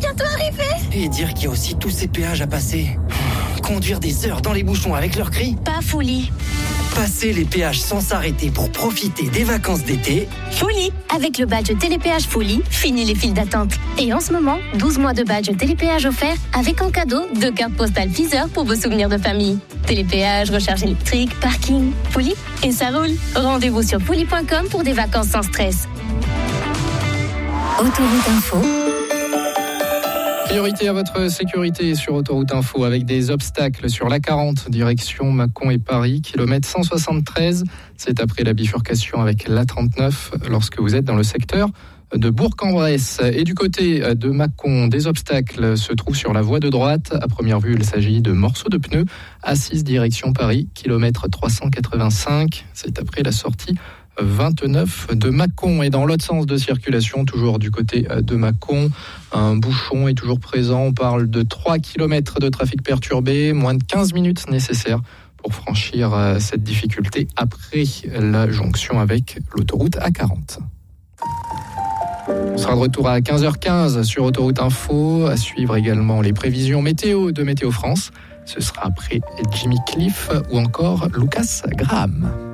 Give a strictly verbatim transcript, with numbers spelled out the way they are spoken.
bientôt arriver. Et dire qu'il y a aussi tous ces péages à passer. Conduire des heures dans les bouchons avec leurs cris. Pas folie. Passer les péages sans s'arrêter pour profiter des vacances d'été. Folie. Avec le badge Télépéage Folie, fini les files d'attente. Et en ce moment, douze mois de badge Télépéage offert avec en cadeau deux cartes postales Deezer pour vos souvenirs de famille. Télépéage, recharge électrique, parking, Folie et ça roule. Rendez-vous sur folie point com pour des vacances sans stress. Autoroute Info. Priorité à votre sécurité sur Autoroute Info avec des obstacles sur l'A quarante, direction Mâcon et Paris, kilomètre cent soixante-treize. C'est après la bifurcation avec l'A trente-neuf lorsque vous êtes dans le secteur de Bourg-en-Bresse. Et du côté de Mâcon, des obstacles se trouvent sur la voie de droite. À première vue, il s'agit de morceaux de pneus. A six direction Paris, kilomètre trois cent quatre-vingt-cinq. C'est après la sortie vingt-neuf de Mâcon. Et dans l'autre sens de circulation, toujours du côté de Mâcon, un bouchon est toujours présent. On parle de trois kilomètres de trafic perturbé, moins de quinze minutes nécessaires pour franchir cette difficulté après la jonction avec l'autoroute A quarante. On sera de retour à quinze heures quinze sur Autoroute Info, à suivre également les prévisions météo de Météo France. Ce sera après Jimmy Cliff ou encore Lucas Graham.